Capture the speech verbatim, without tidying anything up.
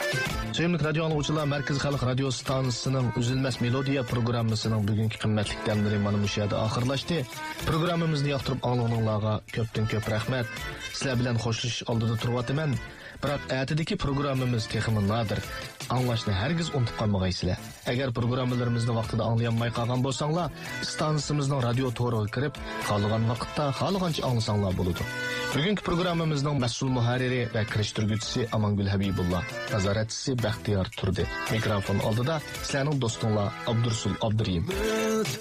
Sevimli radyo anlıqçılar, Merkez Xalq Radio Stansiyasının Üzülməz Melodiya programmasının bugünkü qimmatli dəmləri mana bu yerdə axırlaşdı. Proqramımızı yaxtırıb anlığınlarga köpdən köp rəhmət. Sizlər bilan xoşlaşış aldıda turvatıman. Biroq ətidəki proqramımız texmi nadir. Anlaşını hərgiz unutub qalmağaysizlar. Əgər proqramlarımızı vaqtida anlayanmay qalğan bolsanglar, stansiyamızın radio toruğa kirib, qalğan vaqtda qalğanca anlasanglar boludu. Bugünkü proqramımızın məsul muharriri və kirişdirgüçüsü Amangül Habibullah, nazaratçısı Bəxtiyar Turdi. Mikrofon aldıda sizlərning dostunlar Abdursul Abduriyim.